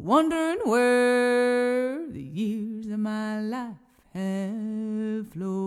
wondering where the years of my life have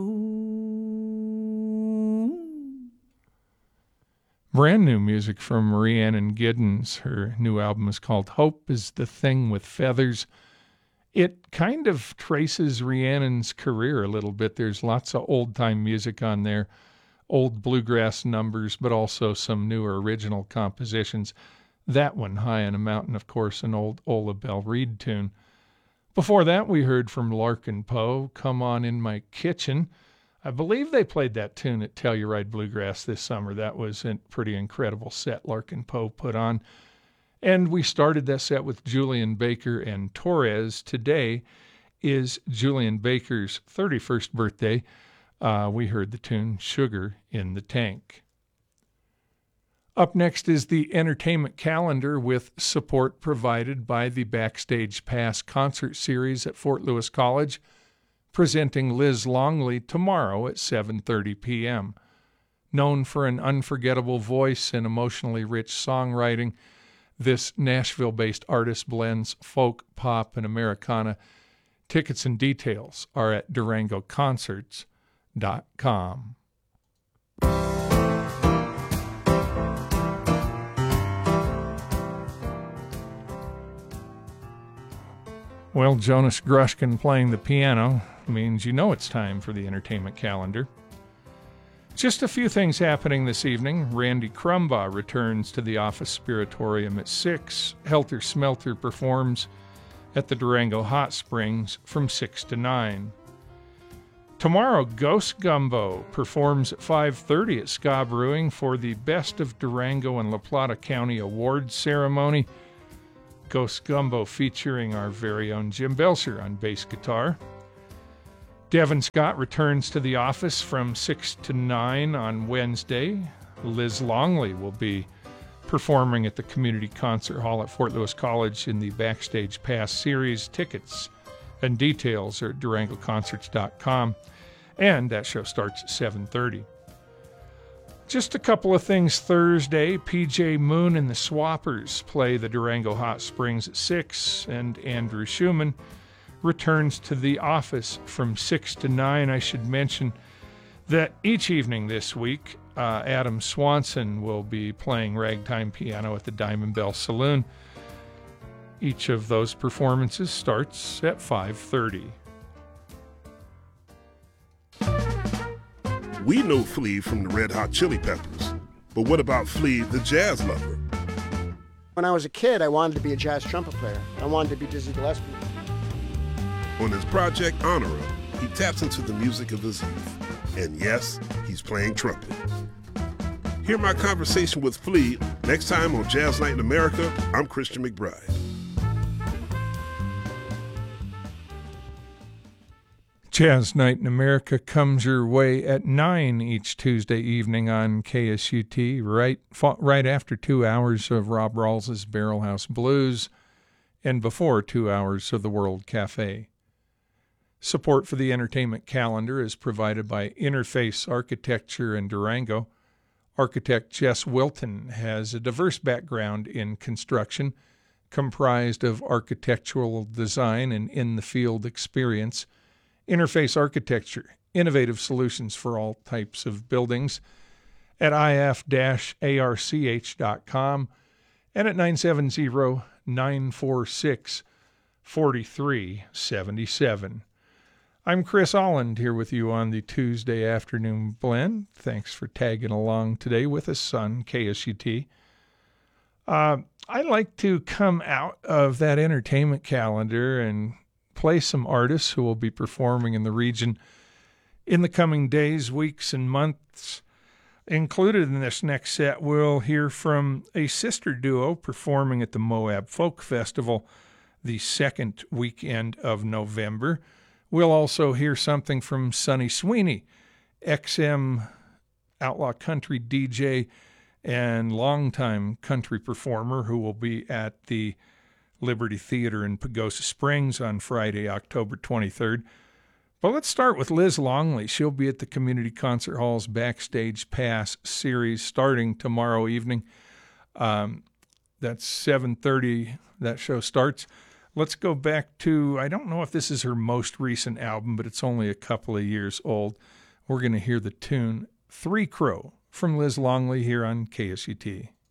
flown. Brand new music from Rhiannon Giddens. Her new album is called Hope is the Thing with Feathers. It kind of traces Rhiannon's career a little bit. There's lots of old-time music on there, old bluegrass numbers, but also some newer original compositions. That one, High on a Mountain, of course, an old Ola Belle Reed tune. Before that, we heard from Larkin Poe, Come On In My Kitchen. I believe they played that tune at Telluride Bluegrass this summer. That was a pretty incredible set Larkin Poe put on. And we started that set with Julian Baker and Torres. Today is Julian Baker's 31st birthday. We heard the tune Sugar in the Tank. Up next is the entertainment calendar with support provided by the Backstage Pass concert series at Fort Lewis College, presenting Liz Longley tomorrow at 7:30 p.m. Known for an unforgettable voice and emotionally rich songwriting, this Nashville-based artist blends folk, pop, and Americana. Tickets and details are at DurangoConcerts.com. Well, Jonas Grushkin playing the piano means you know it's time for the entertainment calendar. Just a few things happening this evening. Randy Crumbaugh returns to the Office Spiritorium at 6. Helter Smelter performs at the Durango Hot Springs from 6 to 9. Tomorrow, Ghost Gumbo performs at 5:30 at Ska Brewing for the Best of Durango and La Plata County Awards ceremony. Ghost Gumbo featuring our very own Jim Belcher on bass guitar. Devin Scott returns to the office from 6 to 9 on Wednesday. Liz Longley will be performing at the Community Concert Hall at Fort Lewis College in the Backstage Pass series. Tickets and details are at DurangoConcerts.com, and that show starts at 7:30. Just a couple of things Thursday. PJ Moon and the Swappers play the Durango Hot Springs at 6, and Andrew Schumann returns to the office from 6 to 9. I should mention that each evening this week, Adam Swanson will be playing ragtime piano at the Diamond Bell Saloon. Each of those performances starts at 5:30. We know Flea from the Red Hot Chili Peppers, but what about Flea, the jazz lover? When I was a kid, I wanted to be a jazz trumpet player. I wanted to be Dizzy Gillespie. On his project Honora, he taps into the music of his youth. And yes, he's playing trumpet. Hear my conversation with Flea next time on Jazz Night in America. I'm Christian McBride. Jazz Night in America comes your way at 9 each Tuesday evening on KSUT, right after 2 hours of Rob Rawls's Barrel House Blues and before 2 hours of the World Cafe. Support for the entertainment calendar is provided by Interface Architecture in Durango. Architect Jess Wilton has a diverse background in construction, comprised of architectural design and in-the-field experience. Interface Architecture, innovative solutions for all types of buildings, at if-arch.com and at 970-946-4377. I'm Chris Holland here with you on the Tuesday Afternoon Blend. Thanks for tagging along today with us on KSUT. I like to come out of that entertainment calendar and play some artists who will be performing in the region in the coming days, weeks, and months. Included in this next set, we'll hear from a sister duo performing at the Moab Folk Festival the second weekend of November. We'll also hear something from Sonny Sweeney, XM outlaw country DJ and longtime country performer who will be at the Liberty Theater in Pagosa Springs on Friday, October 23rd. But let's start with Liz Longley. She'll be at the Community Concert Hall's Backstage Pass series starting tomorrow evening. That's 7:30. That show starts. Let's go back to, I don't know if this is her most recent album, but it's only a couple of years old. We're going to hear the tune Three Crow from Liz Longley here on KSUT.